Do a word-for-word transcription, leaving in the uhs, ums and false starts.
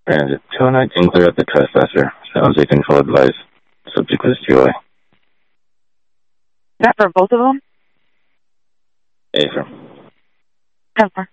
And two oh nine, clear up the trespasser. Sounds a controlled device. Subject was Joy. Is that for both of them? Affirm. Confirm.